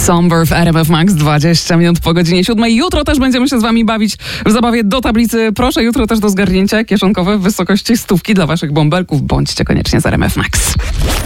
Somber w RMF Max, 20 minut po godzinie 7. Jutro też będziemy się z wami bawić w zabawie do tablicy. Proszę jutro też do zgarnięcia kieszonkowe w wysokości 100 dla waszych bąbelków. Bądźcie koniecznie z RMF Max.